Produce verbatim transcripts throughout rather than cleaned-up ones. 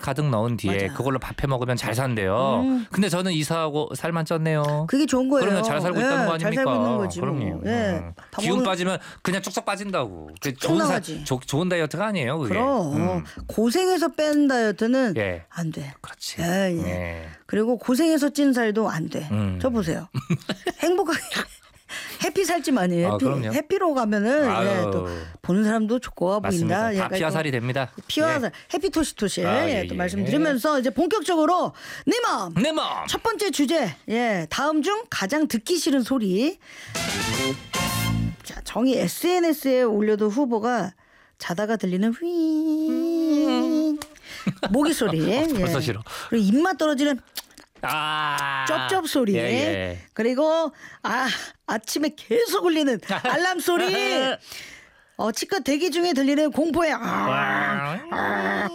가득 넣은 뒤에 맞아. 그걸로 밥해 먹으면 잘 산대요. 음. 근데 저는 이사하고 살만 쪘네요. 그게 좋은 거예요. 그러면 잘 살고 예, 있다는 거 아닙니까? 잘 살고 있는 거지. 그럼요. 예. 음. 기운 빠지면 그냥 쭉쭉 빠진다고. 좋은, 사, 조, 좋은 다이어트가 아니에요. 그게. 그럼 음. 고생해서 뺀 다이어트는 예. 안 돼. 그렇지. 예, 예. 예. 그리고 고생해서 찐 살도 안 돼. 음. 저 보세요. 행복하게 해피 살집 아니에요. 해피, 아, 해피로 가면은 예, 또 보는 사람도 좋아 보인다. 다 피하살이 됩니다. 피하살, 예. 해피토시토시 아, 예, 예, 또 예. 말씀드리면서 이제 본격적으로 내 맘. 내 맘. 첫 번째 주제. 예, 다음 중 가장 듣기 싫은 소리. 자, 정의 에스엔에스에 올려둔 후보가 자다가 들리는 휘 모기 소리. 어, 벌써 예. 싫어. 그리고 입맛 떨어지는 아. 쩝쩝 소리. 예, 예. 그리고 아 아침에 계속 울리는 알람 소리. 어 치과 대기 중에 들리는 공포의 아, 아,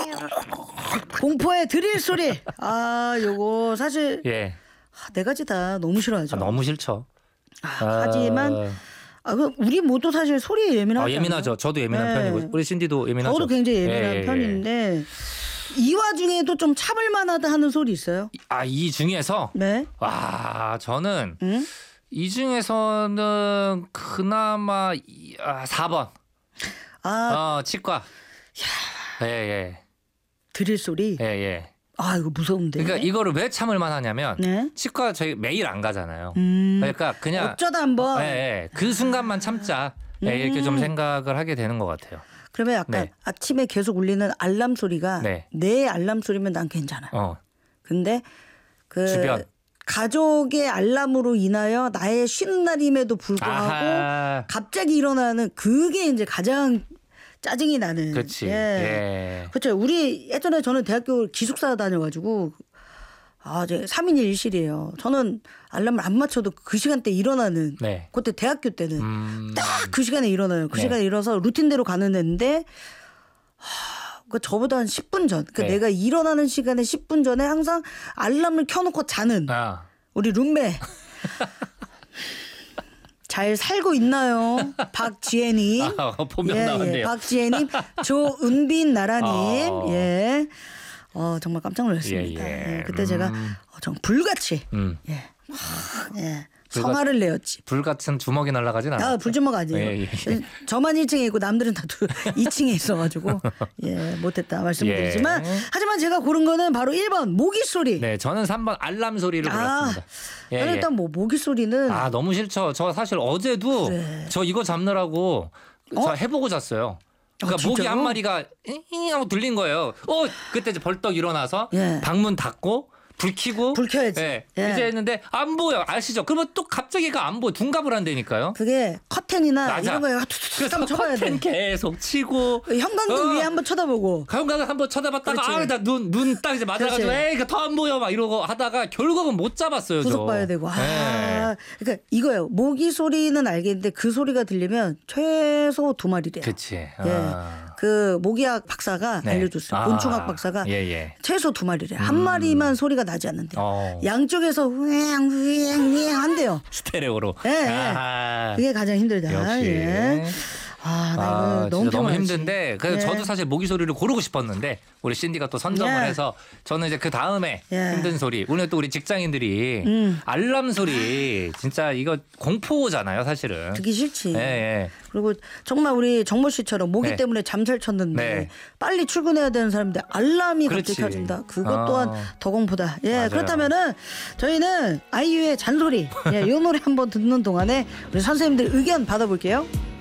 공포의 드릴 소리. 아 요거 사실 예. 아, 네 가지 다 너무 싫어하죠. 아, 너무 싫죠. 아, 하지만 아, 그 우리 모두 사실 소리에 예민하죠. 아, 예민하죠. 저도 예민한 네. 편이고 우리 신디도 예민하죠. 저도 굉장히 예민한 예, 예, 편인데 이 와중에도 좀 참을 만하다 하는 소리 있어요? 아, 이 중에서 네. 와, 저는 응? 이 중에서는 그나마 이, 아, 사 번. 아, 어, 치과. 예, 예. 드릴 소리. 예, 예. 아, 이거 무서운데. 그러니까 이거를 왜 참을 만하냐면 네. 치과 저희 매일 안 가잖아요. 음, 그러니까 그냥 어쩌다 한번. 예, 예. 그 순간만 참자. 예, 이렇게 좀 생각을 하게 되는 것 같아요. 그러면 약간 네. 아침에 계속 울리는 알람 소리가 네. 내 알람 소리면 난 괜찮아. 어. 근데 그 주변. 가족의 알람으로 인하여 나의 쉬는 날임에도 불구하고 아하. 갑자기 일어나는 그게 이제 가장 짜증이 나는. 그렇지. 예. 예. 그렇죠. 우리 예전에 저는 대학교 기숙사 다녀가지고 아, 이제 삼 인 일 실이에요. 저는 알람을 안 맞춰도 그 시간대 일어나는. 네. 그때 대학교 때는 음. 딱 그 시간에 일어나요. 그 네. 시간에 일어서 루틴대로 가는 애인데 하, 그 저보다 한 십 분 전. 그 네. 내가 일어나는 시간에 십 분 전에 항상 알람을 켜놓고 자는 아. 우리 룸메. 잘 살고 있나요? 박지혜님. 아, 본명 예, 나왔네요. 예. 박지혜님, 조은빈 나라님. 어. 예. 어, 정말 깜짝 놀랐습니다. 예, 예. 예, 그때 음. 제가 어, 정말 불같이 음. 예. 예. 성화를 내었지. 불 같은 주먹이 날아가진 않아. 아, 불주먹 아니에요. 예, 예. 저만 일 층에 있고 남들은 다 이 층에 있어가지고 예 못했다 말씀드리지만 예. 하지만 제가 고른 거는 바로 일 번 모기 소리. 네, 저는 삼 번 알람 소리를 골랐습니다. 예, 저는 예. 일단 뭐 모기 소리는 아, 너무 싫죠. 저 사실 어제도 그래. 저 이거 잡느라고 어? 저 해보고 잤어요. 그러니까 아, 모기 진짜로? 한 마리가 잉 하고 들린 거예요. 어, 그때 이제 벌떡 일어나서 예. 방문 닫고 불 켜고 불 켜야지. 예. 예. 이제 했는데 안 보여. 아시죠? 그러면 또 갑자기가 안 보여. 둔갑을 한다니까요. 그게 커튼이나 맞아. 이런 거에 툭툭툭 그래서 한번 쳐봐야 커튼 돼. 계속 치고 형광등 어. 위에 한번 쳐다보고. 가운가가 한번 쳐다봤다가 그렇지. 아, 나 눈 눈 딱 이제 맞아가지고 그렇지. 에이 더 안 보여 막 이러고 하다가 결국은 못 잡았어요. 저. 구속 봐야 되고. 아, 예. 그러니까 이거예요. 모기 소리는 알겠는데 그 소리가 들리면 최소 두 마리래요. 그치. 예. 아. 그 모기학 박사가 네. 알려줬어요. 아. 곤충학 박사가 예, 예. 최소 두 마리래. 한 마리만 소리가 나지 않는데 어. 양쪽에서 후행 후행 후행 한대요. 스테레오로. 예, 예. 아하. 그게 가장 힘들다. 역시. 예. 아, 나 이거 아, 너무 진짜 너무 피곤하지. 힘든데 그래서 예. 저도 사실 모기 소리를 고르고 싶었는데 우리 신디가 또 선점을 예. 해서 저는 이제 그 다음에 예. 힘든 소리 오늘 또 우리 직장인들이 음. 알람 소리 진짜 이거 공포잖아요 사실은. 듣기 싫지. 예, 예. 그리고 정말 우리 정모 씨처럼 모기 네. 때문에 잠잘 쳤는데 네. 빨리 출근해야 되는 사람인데 알람이 그렇지. 갑자기 켜진다. 그것 아. 또한 더 공포다. 예, 맞아요. 그렇다면은 저희는 아이유의 잔소리 예, 이 노래 한번 듣는 동안에 우리 선생님들 의견 받아볼게요.